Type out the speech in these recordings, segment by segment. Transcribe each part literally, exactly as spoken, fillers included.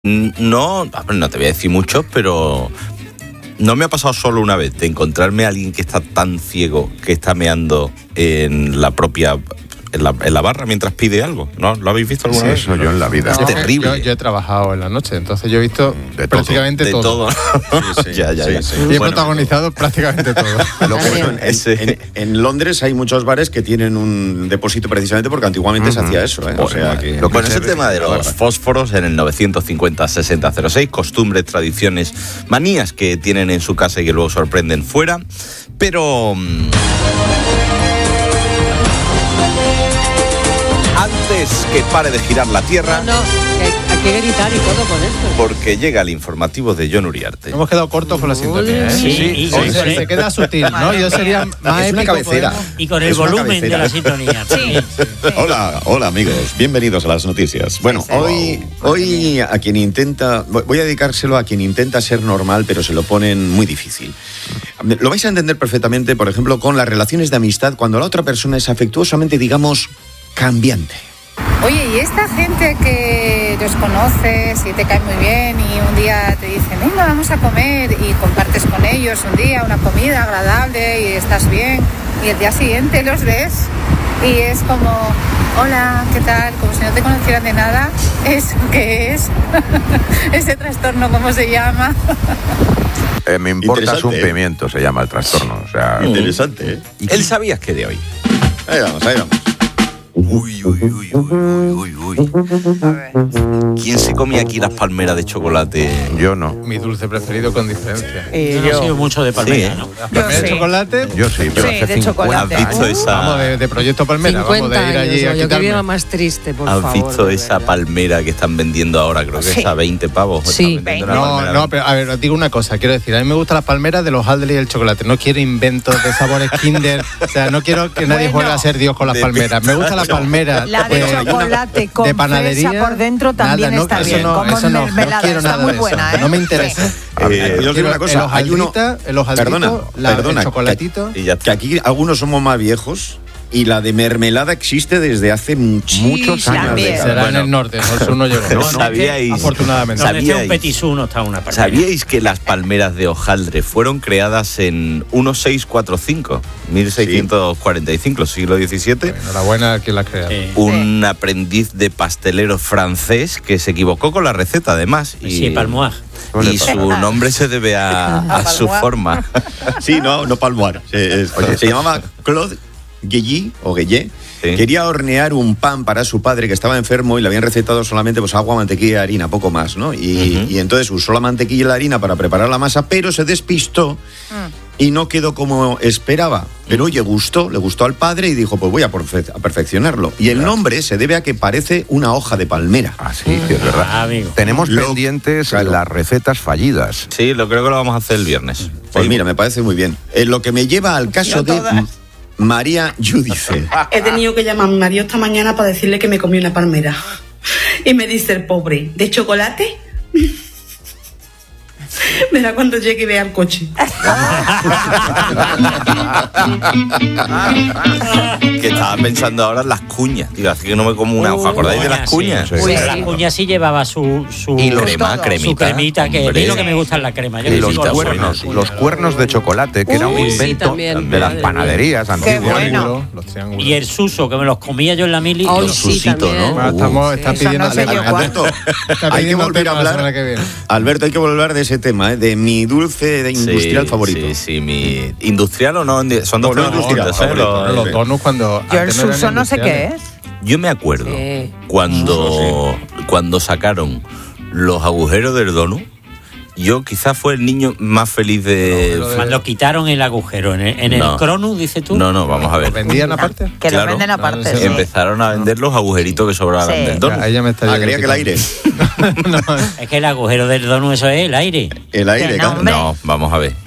No, no te voy a decir muchos, pero no me ha pasado solo una vez de encontrarme a alguien que está tan ciego que está meando en la propia... En la, en la barra mientras pide algo, ¿no? ¿Lo habéis visto alguna sí, vez? Eso yo en la vida. Es no, terrible. Yo, yo he trabajado en la noche, entonces yo he visto de prácticamente de todo. todo. Sí, sí, ya, ya, sí, ya. sí. Y he Bueno, protagonizado prácticamente todo. Lo que en, Ese. en, en Londres hay muchos bares que tienen un depósito precisamente porque antiguamente uh-huh. se hacía eso, ¿eh? O sea que... Lo bueno, ese tema de los fósforos en el novecientos cincuenta sesenta cero seis, costumbres, tradiciones, manías que tienen en su casa y que luego sorprenden fuera, pero... Antes que pare de girar la Tierra... No, no, que hay que gritar y todo con esto. Porque llega el informativo de John Uriarte. Hemos quedado cortos con la sintonía, ¿eh? Sí, sí, O sí, sea, sí. se queda sutil, ¿no? Yo sería más Es una épico, cabecera. podemos- Y con el Es una volumen cabecera. de la sintonía. Sí. Hola, hola amigos, bienvenidos a las noticias. Bueno, hoy, hoy a quien intenta, voy a dedicárselo a quien intenta ser normal, pero se lo ponen muy difícil. Lo vais a entender perfectamente, por ejemplo, con las relaciones de amistad, cuando la otra persona es afectuosamente, digamos, cambiante. Oye, y esta gente que los conoces y te cae muy bien y un día te dicen, venga, vamos a comer y compartes con ellos un día una comida agradable y estás bien y el día siguiente los ves y es como, hola, ¿qué tal? Como si no te conocieran de nada. ¿Eso qué es? ¿Ese trastorno cómo se llama? Eh, me importas un Interesante, ¿eh? pimiento, se llama el trastorno. O sea, Interesante, ¿eh? ¿Él sabías que de hoy? Ahí vamos, ahí vamos. Uy, uy, uy, uy, uy, uy, uy. ¿Quién se comía aquí las palmeras de chocolate? yo no. Mi dulce preferido con diferencia. Yo no he sido mucho de palmera, Sí. ¿no? ¿La palmera sí. de chocolate? Yo sí, pero Sí, hace de cincuenta chocolate. ¿Has visto años. esa, Vamos, de, de Proyecto Palmera, vamos, cincuenta de ir allí años, a yo que quitarme. viva más triste, por ¿Has favor. visto de esa verdad. palmera que están vendiendo ahora? Creo que Sí. es a veinte pavos. Sí. Están vendiendo una No, palmera. no, pero a ver, os digo una cosa, quiero decir, a mí me gustan las palmeras de los hojaldres y el chocolate, no quiero inventos de sabores Kinder, o sea, no quiero que nadie Bueno. juegue a ser Dios con las De palmeras, me gusta la palmera La de eh, chocolate con de panadería, fresa por dentro también nada, no, está eso bien, no, como eso no, no mermelada, quiero está nada muy de buena, eso, ¿eh? no me interesa. Sí. Eh, yo os digo una cosa, el hay uno... hojaldrita, el hojaldrito, Perdona, la- perdona, el chocolatito. Y ya Que aquí algunos somos más viejos y la de mermelada existe desde hace muchísimos Muchos años. también. décadas. Será Bueno. en el norte, no, el sur no llegó. No, no. ¿Sabíais? Afortunadamente. Donde esté un ¿Sabíais? petisú no está una palmera. ¿Sabíais que las palmeras de hojaldre fueron creadas en mil seiscientos cuarenta y cinco, mil seiscientos cuarenta y cinco, siglo diecisiete? Enhorabuena a quien la crea. Sí. Un aprendiz de pastelero francés que se equivocó con la receta, además. Y, Sí, palmoir. y su nombre se debe a, a su Palmoir. forma. Sí, no, no palmoir. Se, es- Oye, se llamaba Claude Guilly o Guillet. Sí. Quería hornear un pan para su padre que estaba enfermo y le habían recetado solamente pues, agua, mantequilla y harina, poco más, ¿no? Y, Ujú. y entonces usó la mantequilla y la harina para preparar la masa, pero se despistó y no quedó como esperaba. Pero oye, gustó, le gustó al padre y dijo, pues voy a, perfe- a perfeccionarlo. Y el nombre se debe a que parece una hoja de palmera. Ah, sí, sí, es verdad. Ah, amigo. Tenemos Lo- pendientes claro. las recetas fallidas. Sí, lo creo que lo vamos a hacer el viernes. Pues mira, me parece muy bien. Eh, lo que me lleva al caso No de todas. M- María Yudice. He tenido que llamar a mi marido esta mañana para decirle que me comí una palmera. Y me dice el pobre, ¿de chocolate? Verá cuando llegue y vea el coche. Que estaba pensando ahora en las cuñas. Digo, así que no me como una hoja. ¿Acordáis de las cuñas? Sí. Sí. Pero la cuña sí llevaba su, su, Y crema, Todo. cremita. su cremita, que a mí Hombre. lo que me gusta es la crema. Yo Y que los sí consumo cuernos, la cuña. los cuernos de chocolate, que era un Uy, sí, invento también, de las madre panaderías Qué antiguas. bueno. Triángulo, los triángulos. Y el suso, que me los comía yo en la mili. Ay, Los- sí, susito, también. ¿no? Ah, estamos, Uh, está Eso pidiendo no sé yo tema. Alberto, Está hay que pidiendo volver a tema la semana hablar. que viene. Alberto, hay que volver a hablar de ese tema, ¿eh? De mi dulce de industrial Sí, favorito. Sí, sí, mi industrial o no, son dos No, no, cosas industrial, distintas, ¿eh? favorito. Los- Los donuts cuando... Yo el antes no eran suso no sé qué industriales. es. Yo me acuerdo Sí. cuando, cuando sacaron los agujeros del donut. Yo quizás fue el niño más feliz de... No, pero Cuando quitaron el agujero en el, en el No. Cronus, dices tú. No, no, vamos a ver. ¿Vendían aparte? Que Claro. lo venden aparte. No, no sé. sí. Empezaron a vender los agujeritos que sobraban Sí. del donut. Ahí ya me está Ah, creía que el aire. no, Es que el agujero del donut, eso es el aire. El aire, Que claro. no, hombre. No, vamos a ver.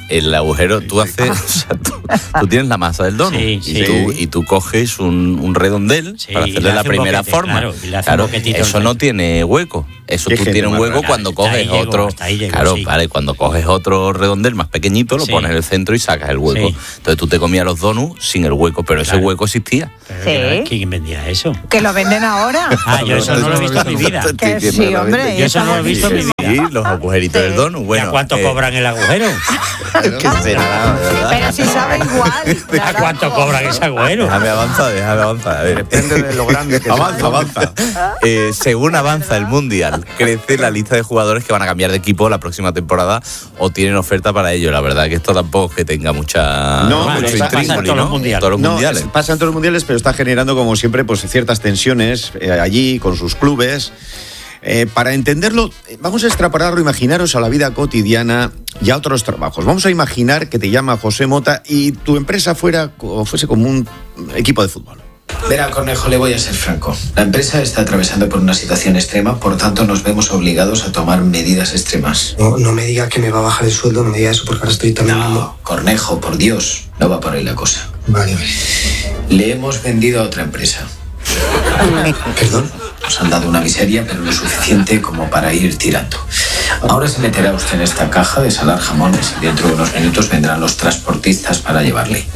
el agujero, tú haces, o sea, tú, tú tienes la masa del donut Sí, y, sí. Tú, y tú coges un, un redondel Sí, para y le hacerle la hace un primera boquete, forma. claro, y le hace un Claro, boquetito eso al no centro. tiene hueco. Eso Qué tú genio tienes un más hueco raro. cuando Hasta ahí coges llego, otro. hasta ahí llego, claro, sí. vale, cuando coges otro redondel más pequeñito, lo Sí. pones en el centro y sacas el hueco. Sí. Entonces tú te comías los donuts sin el hueco, pero ese Claro. hueco existía. Pero Sí. que no- ¿Quién vendía eso? Que lo venden ahora. Ah, yo eso no lo he visto en mi vida. Que sí, hombre. Yo eso no lo he visto en mi vida. Sí, los agujeritos Sí. del donut. Bueno, ¿Y a cuánto eh, cobran el agujero? ¿Qué será, de verdad? Pero si sabe igual. ¿A cuánto cobran ese agujero? Déjame avanzar, déjame avanzar. A ver. Depende de lo grande que Avanza, sea. avanza. Eh, según avanza el Mundial, crece la lista de jugadores que van a cambiar de equipo la próxima temporada o tienen oferta para ello. La verdad que esto tampoco es que tenga mucha No, mucho pero pasa en intríngulis, todos los ¿no? mundiales. Todos los No, mundiales. es- pasa en todos los mundiales, pero está generando, como siempre, pues ciertas tensiones eh, allí con sus clubes. Eh, para entenderlo, eh, vamos a extrapolarlo, imaginaros a la vida cotidiana y a otros trabajos. Vamos a imaginar que te llama José Mota y tu empresa fuera o fuese como un equipo de fútbol. Verá, Cornejo, le voy a ser franco. La empresa está atravesando por una situación extrema, por tanto nos vemos obligados a tomar medidas extremas. No, no me diga que me va a bajar el sueldo, no me diga eso porque ahora estoy también... No, Cornejo, por Dios, no va por ahí la cosa. Vale, vale. Le hemos vendido a otra empresa. ¿Perdón? Nos han dado una miseria, pero lo suficiente como para ir tirando. Ahora se meterá usted en esta caja de salar jamones y dentro de unos minutos vendrán los transportistas para llevarle.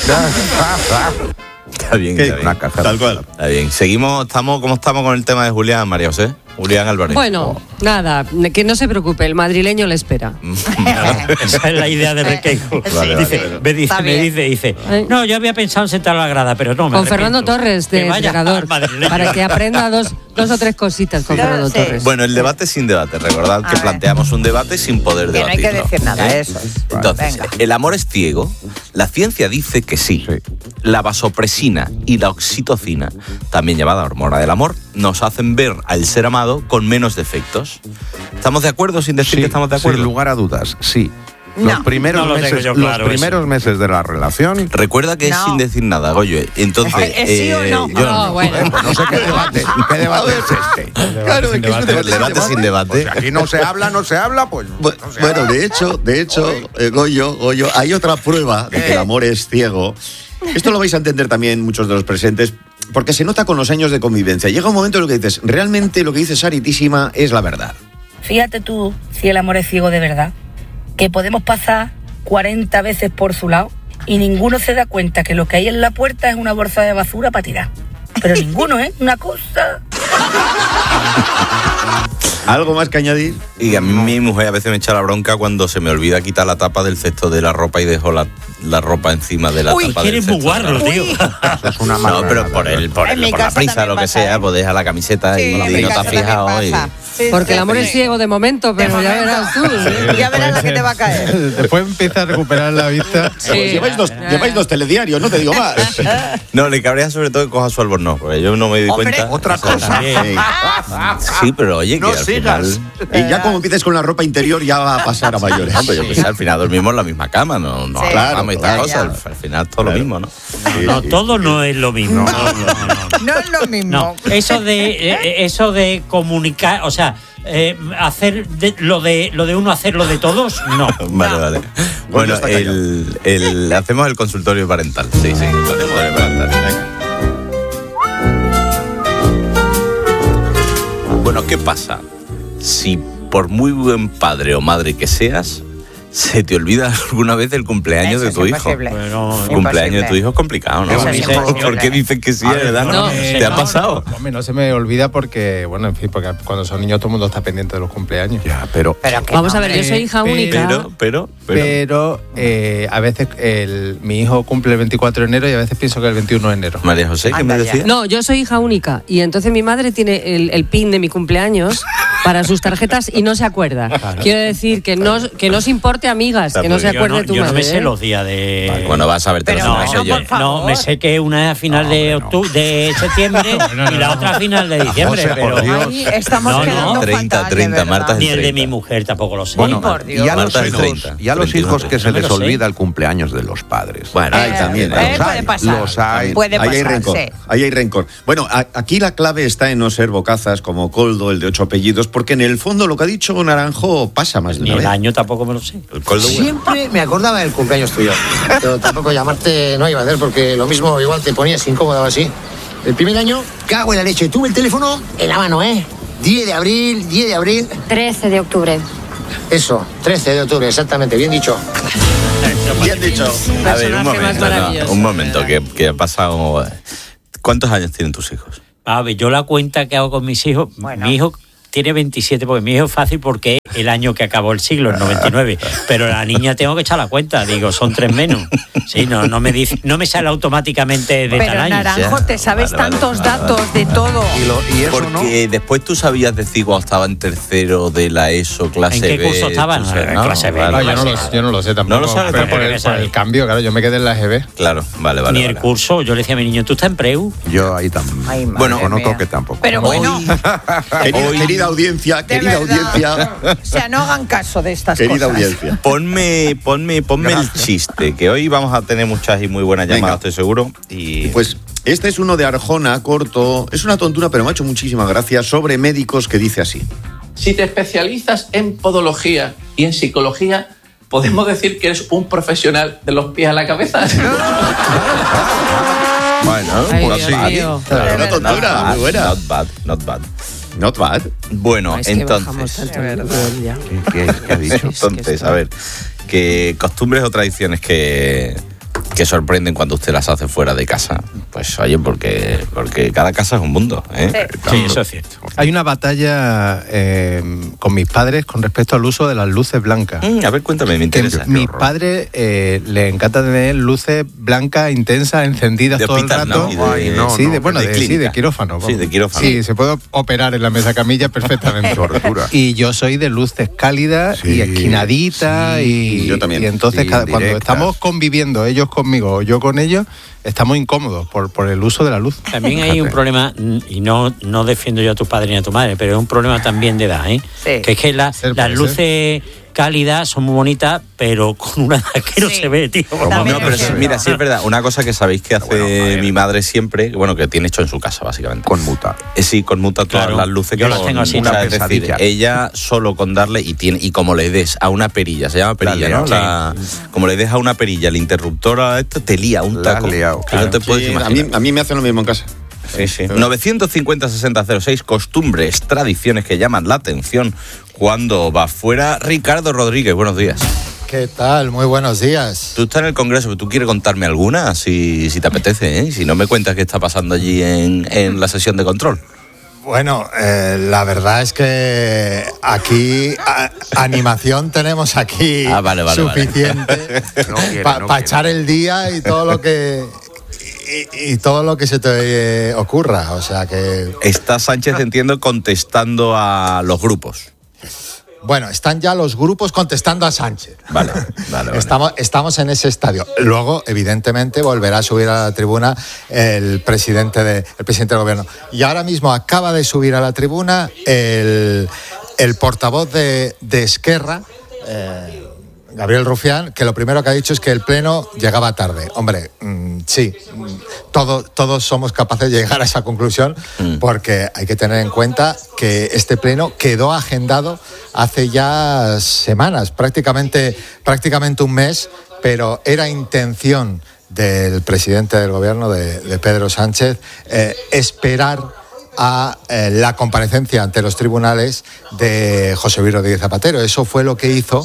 Está bien, ¿Qué? está bien. Una caja. Tal cual. Está bien. Seguimos, estamos, ¿cómo estamos con el tema de Julián, María José? Julián Álvarez. Bueno, nada, que no se preocupe, el madrileño le espera. Esa es la idea de Requeijo. Vale, dice, vale, vale. me dice, Está me bien. dice, dice, Ay. no, yo había pensado en sentar a la grada, pero no, me Con Fernando arrepiento". Torres, de Que vaya Segador, al madrileño. para que aprenda dos, dos o tres cositas con Sí. Fernando Sí. Torres. Bueno, el debate sin debate. Recordad A que ver. planteamos un debate sin poder Que no hay debatirlo. que decir nada, ¿eh? eso es. Entonces, Venga. ¿el amor es ciego? La ciencia dice que sí. Sí. La vasopresina y la oxitocina, también llamada hormona del amor, nos hacen ver al ser amado con menos defectos. ¿Estamos de acuerdo sin decir Sí, que estamos de acuerdo? sin lugar a dudas, sí. No. Los primeros, No lo tengo meses, yo los claro, primeros meses de la relación... Recuerda que es No. sin decir nada, Goyo. Entonces, ¿Es sí o no? yo No, bueno. Pues no sé qué debate, ¿qué debate es este? Claro, es que es un El debate sin debate. Pues si aquí no se habla, no se habla, pues... Bu- no se Bueno, habla. de hecho, de hecho, eh, Goyo, Goyo, hay otra prueba de que el amor es ciego. Esto lo vais a entender también muchos de los presentes, porque se nota con los años de convivencia. Llega un momento en el que dices, realmente lo que dice Saritísima es la verdad. Fíjate tú si el amor es ciego de verdad, que podemos pasar cuarenta veces por su lado y ninguno se da cuenta que lo que hay en la puerta es una bolsa de basura para tirar. Pero ninguno, ¿eh? Una cosa... ¿Algo más que añadir? Y a mí mi mujer a veces me echa la bronca cuando se me olvida quitar la tapa del cesto de la ropa y dejo la, la ropa encima de la Uy, tapa que del eres cesto. muy guarro, tío. Eso es una No, marranada, pero por el, por, En el, mi por la casa prisa, también lo que pasa, sea, ¿eh? pues deja la camiseta Sí, y, en y mi no te has casa también fijado. y- pasa. Sí, Porque el sí, amor sí. es ciego de momento, pero ya verás tú. ¿eh? Ya verás la que te va a caer. Después empieza a recuperar la vista. Sí. Lleváis dos, lleváis dos telediarios, no te digo más. No, le cabrea sobre todo que coja su albornoz, porque yo no me doy Hombre. cuenta. Otra O sea, cosa. también- Sí. Sí, pero oye, que No al sigas. final... Y ya como empieces con la ropa interior ya va a pasar a mayores. Hombre, yo pensé, al final dormimos en la misma cama, no, no Sí. claro, Claro, esta claro. cosa, al, al final todo lo mismo, ¿no? No, todo no es lo mismo. No, no, no, no. No es lo mismo. No, eso de eh, eso de comunicar, o sea, eh, hacer de- lo de lo de uno hacer lo de todos, no. Vale, vale. Bueno, está callado. el, el, hacemos el consultorio parental. Sí, sí, el consultorio parental. Bueno, ¿qué pasa? Si por muy buen padre o madre que seas, se te olvida alguna vez el cumpleaños Eso de es tu hijo. imposible. Bueno, El cumpleaños de tu hijo es complicado, ¿no? Eso es imposible. ¿Por qué dices que sí, de verdad? no, ¿no? no, ¿Te ha no, pasado? Hombre, no se me olvida porque, bueno, en fin, porque cuando son niños todo el mundo está pendiente de los cumpleaños. Ya, pero... Pero que Vamos no, a ver, yo hombre. soy hija Pero- única. Pero, pero, pero... Pero eh, a veces el, mi hijo cumple el veinticuatro de enero y a veces pienso que el veintiuno de enero. María José, ¿qué me Anda ya. decías? No, yo soy hija única y entonces mi madre tiene el, el pin de mi cumpleaños para sus tarjetas y no se acuerda. Quiero decir que no, que no os importe, amigas, Está que muy no se bien. yo acuerde no, tu yo no madre. me sé ¿eh? los días de. Bueno, vas a verte Pero la no, semana yo. por favor. No, me sé que una es a final de octubre, de septiembre y la otra a final de diciembre, José, pero por Dios. Ahí estamos No, no, quedando treinta, fatal, de treinta, verdad. Marta es ni el de treinta. mi mujer tampoco lo sé. Bueno, por Dios. y a los Marta es hijos, treinta, y a los treinta y uno, hijos que se no me les lo sé. olvida el cumpleaños de los padres. Bueno, Ay, también. Eh, los puede hay. pasar. Los hay. Puede Ahí hay pasar, rencor. sí. Ahí hay rencor. Bueno, a- aquí la clave está en no ser bocazas como Coldo, el de ocho apellidos, porque en el fondo lo que ha dicho Naranjo pasa más de Ni una el vez. año tampoco me lo sé. El Coldo bueno. Siempre me acordaba del cumpleaños tuyo. Pero tampoco llamarte no iba a hacer porque lo mismo igual te ponías incómodo así. El primer año, cago en la leche. Tuve el teléfono en la mano, ¿eh? diez de abril, diez de abril. trece de octubre. Eso, trece de octubre, exactamente, bien dicho. Bien dicho. A ver, un Personaje más momento, no, maravilloso. un momento, que, que ha pasado... ¿Cuántos años tienen tus hijos? A ver, yo la cuenta que hago con mis hijos, Bueno. mi hijo tiene veintisiete, porque mi hijo es fácil porque es el año que acabó el siglo, el noventa y nueve. Pero la niña tengo que echar la cuenta, digo, son tres menos. Sí, no, no me dice, no me sale automáticamente de tal Pero año. Naranjo, te sabes Vale, vale, tantos vale, datos vale. de todo. Y, lo, y eso Porque después tú sabías decir cuando estaba en tercero de la ESO, clase ¿En qué B. curso estaban? tú sabes, En clase B. Vale, Ah, yo, no vale. lo, yo no lo sé tampoco. No lo sabes pero por, tampoco. el, por el cambio, claro, yo me quedé en la G B. Claro, vale, vale. Ni el vale. curso, yo le decía a mi niño, ¿tú estás en Preu? no. Yo ahí también. Ay, madre Bueno, conozco mía. que tampoco. Pero bueno, Querida, Hoy- querida audiencia, de querida verdad. audiencia, O sea, no hagan caso de estas querida cosas. audiencia. Ponme, ponme, ponme el chiste, que hoy vamos a tener muchas y muy buenas Venga. llamadas, estoy seguro. Y Pues este es uno de Arjona, corto. Es una tontura, pero me ha hecho muchísima gracia, sobre médicos, que dice así. Si te especializas en podología y en psicología, ¿podemos decir que eres un profesional de los pies a la cabeza? bueno, Ay, not Dios bad. mío. Claro, una tontura, Not bad, muy buena. Not bad, not bad. Not bad. Bueno, Es que entonces. bajamos tanto el nivel ya. ¿Qué, qué- qué ha dicho? Entonces, a ver, que costumbres o tradiciones que, que sorprenden cuando usted las hace fuera de casa. Pues oye, porque, porque cada casa es un mundo, ¿eh? Sí, eso es cierto. Hay una batalla eh, con mis padres con respecto al uso de las luces blancas. Mm, a ver, cuéntame, me interesa. Mis padres eh, le encanta tener luces blancas, intensas, encendidas De todo hospital, el rato. ¿no? Y de- Ay, no, sí, no, de, bueno, de de, sí, clínica. de quirófano. Sí, de quirófano. Sí, se puede operar en la mesa camilla perfectamente. Tortura. Y yo soy de luces cálidas Sí, y esquinaditas. sí, y, yo también. y entonces Sí, cada- cuando directas. estamos conviviendo, ellos conmigo o yo con ellos, estamos incómodos por, por el uso de la luz. También hay un problema, y no, no defiendo yo a tu padre ni a tu madre, pero es un problema también de edad, ¿eh? Sí. Que es que la- Ser, las puede luces cálidas son muy bonitas, pero con una edad que no Sí. se ve, tío. También No, pero es sí, cierto. mira, sí es verdad. Una cosa que sabéis que hace mi madre siempre, bueno, que tiene hecho en su casa, básicamente. Conmuta. Eh, Sí, conmuta todas Claro, las luces yo que las son tengo así. muchas, Una es decir, pesadilla. ella solo con darle y tiene y como le des a una perilla, se llama perilla, La ¿no? has La- como le des a una perilla el interruptor a esto te lía un La has taco. liado, que claro. no te puedes Sí, a, imaginar. mí, a mí me hacen lo mismo en casa. Sí, sí. novecientos cincuenta sesenta cero seis, costumbres, tradiciones que llaman la atención cuando va fuera. Ricardo Rodríguez, buenos días. ¿Qué tal? Muy buenos días. Tú estás en el Congreso, pero tú quieres contarme alguna, si, si te apetece, ¿eh? Si no me cuentas qué está pasando allí en, en la sesión de control. Bueno, eh, la verdad es que aquí a- animación tenemos aquí Ah, vale, vale, vale. suficiente No quiere, para no quiere. echar el día y todo lo que y, y todo lo que se te eh, ocurra. O sea que Está Sánchez, entiendo, contestando a los grupos. bueno, están ya los grupos contestando a Sánchez. Vale, vale, vale. Estamos, estamos en ese estadio. Luego, evidentemente, volverá a subir a la tribuna el presidente, de, el presidente del gobierno. Y ahora mismo acaba de subir a la tribuna el, el portavoz de, de Esquerra, eh, Gabriel Rufián, que lo primero que ha dicho es que el pleno llegaba tarde. Hombre, mmm, sí, mmm, todo, todos somos capaces de llegar a esa conclusión, Mm. porque hay que tener en cuenta que este pleno quedó agendado hace ya semanas, prácticamente, prácticamente un mes, pero era intención del presidente del gobierno, de, de Pedro Sánchez, eh, esperar a eh, la comparecencia ante los tribunales de José Luis Rodríguez Zapatero. Eso fue lo que hizo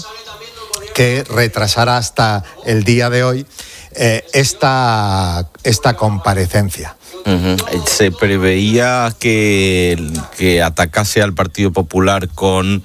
que retrasara hasta el día de hoy eh, esta, esta comparecencia. Ujú. Se preveía que, que atacase al Partido Popular con...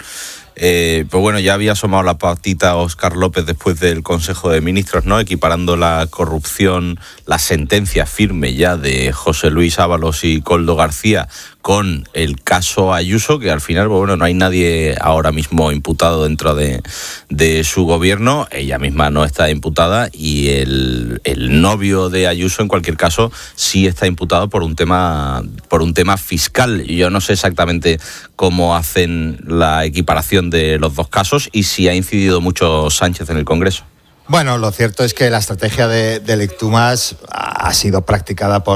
Eh, pues bueno, ya había asomado la patita Óscar López después del Consejo de Ministros, ¿no? Equiparando la corrupción, la sentencia firme ya de José Luis Ábalos y Koldo García con el caso Ayuso, que al final, pues bueno, no hay nadie ahora mismo imputado dentro de, de su gobierno. Ella misma no está imputada y el, el novio de Ayuso, en cualquier caso, sí está imputado por un tema, por un tema fiscal. Yo no sé exactamente cómo hacen la equiparación de los dos casos y si ha incidido mucho Sánchez en el Congreso. Bueno, lo cierto es que la estrategia de, de Lectumas ha sido practicada por,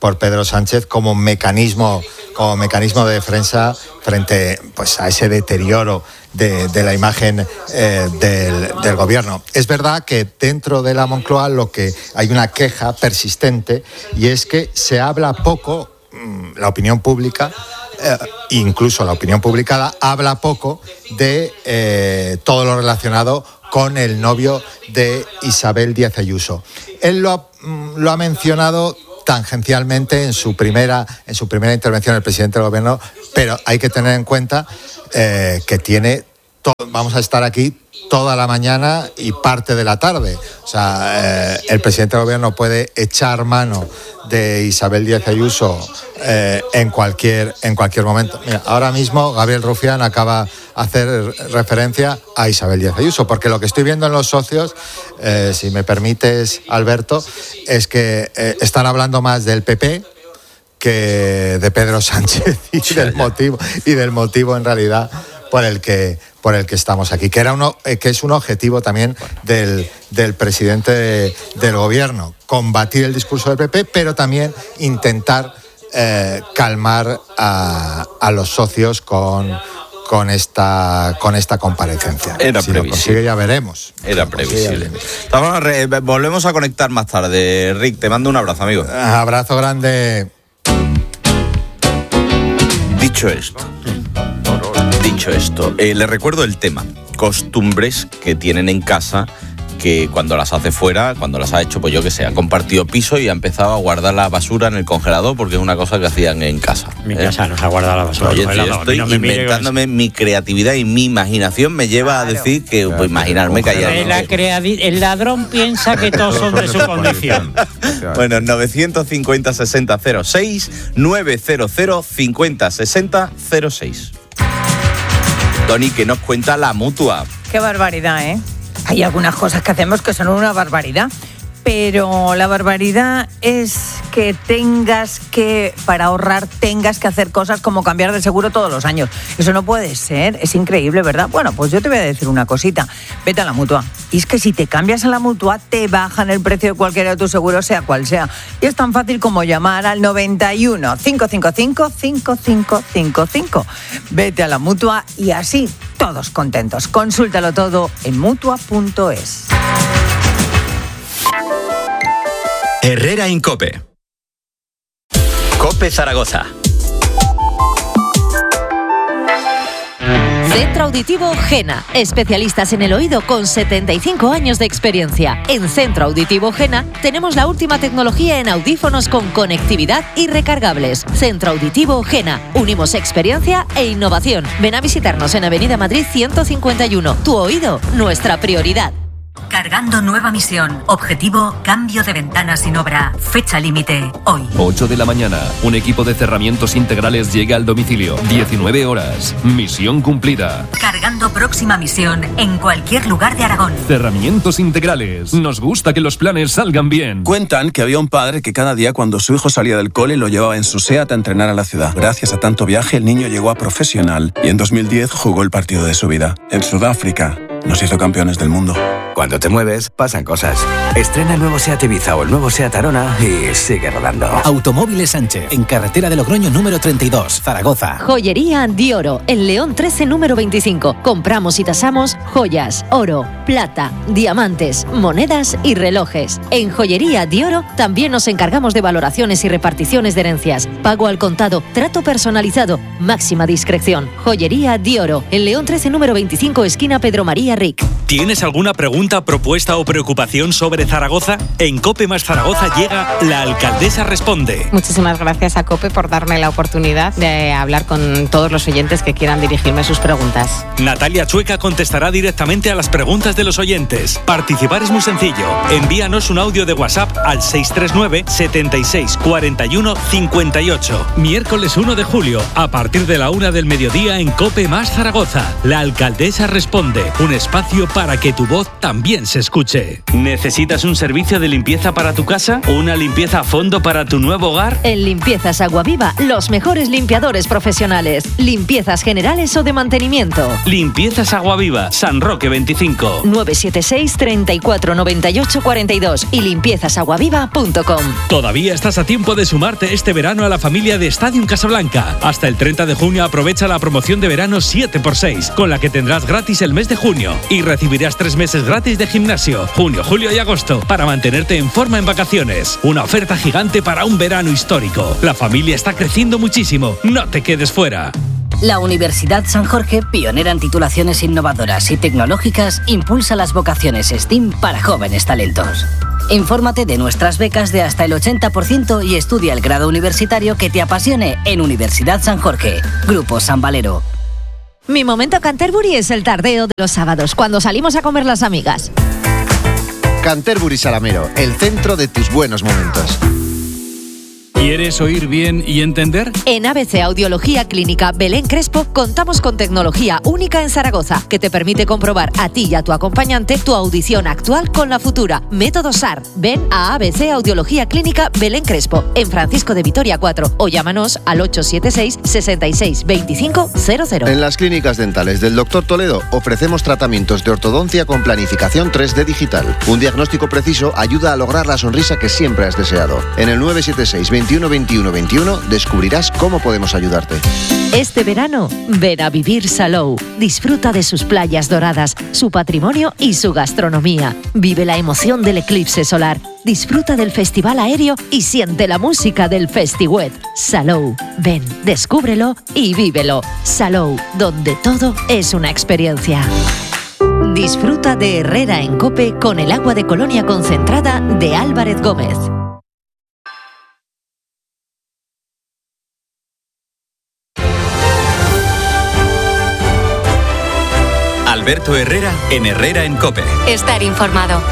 por Pedro Sánchez como mecanismo, como mecanismo de defensa frente, pues, a ese deterioro de, de la imagen eh, del, del gobierno. Es verdad que dentro de la Moncloa lo que hay una queja persistente, y es que se habla poco, la opinión pública, eh, incluso la opinión publicada, habla poco de eh, todo lo relacionado con el novio de Isabel Díaz Ayuso. Él lo ha, lo ha mencionado tangencialmente en su primera en su primera intervención, el presidente del gobierno, pero hay que tener en cuenta eh, que tiene todo, vamos a estar aquí toda la mañana y parte de la tarde. O sea, eh, el presidente del gobierno puede echar mano de Isabel Díaz Ayuso eh, en cualquier en cualquier momento. Mira, ahora mismo Gabriel Rufián acaba de hacer referencia a Isabel Díaz Ayuso, porque lo que estoy viendo en los socios, eh, si me permites, Alberto, es que eh, están hablando más del P P que de Pedro Sánchez y del motivo y del motivo en realidad por el que por el que estamos aquí, que era uno que es un objetivo también del, del presidente de, del gobierno, combatir el discurso del P P, pero también intentar eh, calmar a, a los socios con con esta con esta comparecencia. Era si previsible. Lo consigue, ya veremos. Era previsible. Estamos, re, volvemos a conectar más tarde. Rick, te mando un abrazo, amigo. Abrazo grande. Dicho esto, dicho esto, eh, le recuerdo el tema. Costumbres que tienen en casa, que cuando las hace fuera, cuando las ha hecho, pues yo que sé, ha compartido piso y ha empezado a guardar la basura en el congelador, porque es una cosa que hacían en casa. Mi ¿eh? casa no se ha guardado la basura. Oye, no, tío, estoy no me inventándome mi creatividad y mi imaginación me lleva claro. a decir que, pues imaginarme que haya... El, creadi- el ladrón piensa que todos son de su condición. Bueno, novecientos cincuenta sesenta cero seis, novecientos cincuenta sesenta cero seis. Tony, ¿qué nos cuenta la Mutua? Qué barbaridad, ¿eh? Hay algunas cosas que hacemos que son una barbaridad, pero la barbaridad es que tengas que, para ahorrar, tengas que hacer cosas como cambiar de seguro todos los años. Eso no puede ser, es increíble, ¿verdad? Bueno, pues yo te voy a decir una cosita. Vete a la Mutua. Y es que si te cambias a la Mutua, te bajan el precio de cualquiera de tus seguros, sea cual sea. Y es tan fácil como llamar al noventa y uno, cinco cinco cinco, cinco cinco cinco cinco. Vete a la Mutua y así todos contentos. Consúltalo todo en mutua punto es. Herrera Incope. Cope Zaragoza. Centro Auditivo Gena, especialistas en el oído con setenta y cinco años de experiencia. En Centro Auditivo Gena tenemos la última tecnología en audífonos con conectividad y recargables. Centro Auditivo Gena, unimos experiencia e innovación. Ven a visitarnos en Avenida Madrid ciento cincuenta y uno. Tu oído, nuestra prioridad. Cargando nueva misión. Objetivo, cambio de ventana sin obra. Fecha límite, hoy. ocho de la mañana. Un equipo de cerramientos integrales llega al domicilio. diecinueve horas. Misión cumplida. Cargando próxima misión en cualquier lugar de Aragón. Cerramientos integrales. Nos gusta que los planes salgan bien. Cuentan que había un padre que cada día cuando su hijo salía del cole lo llevaba en su SEAT a entrenar a la ciudad. Gracias a tanto viaje el niño llegó a profesional y en dos mil diez jugó el partido de su vida. En Sudáfrica nos hizo campeones del mundo. Cuando te mueves, pasan cosas. Estrena el nuevo SEAT Ibiza o el nuevo SEAT Arona y sigue rodando. Automóviles Sánchez, en carretera de Logroño número treinta y dos, Zaragoza. Joyería Dioro, en León trece número veinticinco. Compramos y tasamos joyas, oro, plata, diamantes, monedas y relojes. En Joyería Dioro también nos encargamos de valoraciones y reparticiones de herencias. Pago al contado, trato personalizado, máxima discreción. Joyería Dioro, en León trece número veinticinco, esquina Pedro María Ric. ¿Tienes alguna pregunta, propuesta o preocupación sobre Zaragoza? En COPE más Zaragoza llega La Alcaldesa Responde. Muchísimas gracias a COPE por darme la oportunidad de hablar con todos los oyentes que quieran dirigirme sus preguntas. Natalia Chueca contestará directamente a las preguntas de los oyentes. Participar es muy sencillo. Envíanos un audio de WhatsApp al seis tres nueve, setenta y seis, cuarenta y uno, cincuenta y ocho. Miércoles uno de julio, a partir de la una del mediodía en COPE más Zaragoza. La Alcaldesa Responde, un espacio para que tu voz también se escuche. ¿Necesitas ¿Necesitas un servicio de limpieza para tu casa? ¿Una limpieza a fondo para tu nuevo hogar? En Limpiezas Aguaviva, los mejores limpiadores profesionales. Limpiezas generales o de mantenimiento. Limpiezas Aguaviva, San Roque veinticinco. nueve siete seis, treinta y cuatro, noventa y ocho, cuarenta y dos y limpiezas aguaviva punto com. Todavía estás a tiempo de sumarte este verano a la familia de Stadium Casablanca. Hasta el treinta de junio aprovecha la promoción de verano siete por seis, con la que tendrás gratis el mes de junio y recibirás tres meses gratis de gimnasio, junio, julio y agosto, para mantenerte en forma en vacaciones. Una oferta gigante para un verano histórico. La familia está creciendo muchísimo. No te quedes fuera. La Universidad San Jorge, pionera en titulaciones innovadoras y tecnológicas, impulsa las vocaciones STEAM para jóvenes talentos. Infórmate de nuestras becas de hasta el ochenta por ciento y estudia el grado universitario que te apasione en Universidad San Jorge. Grupo San Valero. Mi momento Canterbury es el tardeo de los sábados, cuando salimos a comer las amigas. Canterbury Salamero, el centro de tus buenos momentos. ¿Quieres oír bien y entender? En A B C Audiología Clínica Belén Crespo contamos con tecnología única en Zaragoza que te permite comprobar a ti y a tu acompañante tu audición actual con la futura. Método S A R. Ven a A B C Audiología Clínica Belén Crespo en Francisco de Vitoria cuatro o llámanos al ocho siete seis, seis seis dos cinco cero cero. En las clínicas dentales del doctor Toledo ofrecemos tratamientos de ortodoncia con planificación tres D digital. Un diagnóstico preciso ayuda a lograr la sonrisa que siempre has deseado. En el nueve siete seis, veintiuno, veintiuno, veintiuno descubrirás cómo podemos ayudarte. Este verano, ven a vivir Salou. Disfruta de sus playas doradas, su patrimonio y su gastronomía. Vive la emoción del eclipse solar. Disfruta del festival aéreo y siente la música del Festiwet. Salou. Ven, descúbrelo y vívelo. Salou, donde todo es una experiencia. Disfruta de Herrera en Cope con el agua de Colonia concentrada de Álvarez Gómez. Alberto Herrera en Herrera en Cope. Estar informado.